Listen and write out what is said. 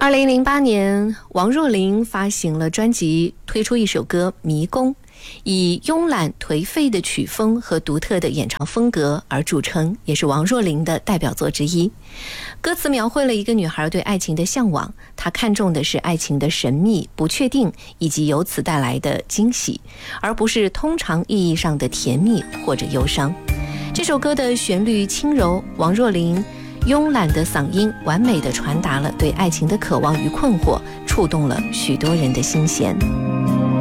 2008年，王若琳发行了专辑，推出一首歌《迷宫》，以慵懒颓废的曲风和独特的演唱风格而著称，也是王若琳的代表作之一。歌词描绘了一个女孩对爱情的向往，她看重的是爱情的神秘、不确定以及由此带来的惊喜，而不是通常意义上的甜蜜或者忧伤。这首歌的旋律轻柔，王若琳慵懒的嗓音完美地传达了对爱情的渴望与困惑，触动了许多人的心弦。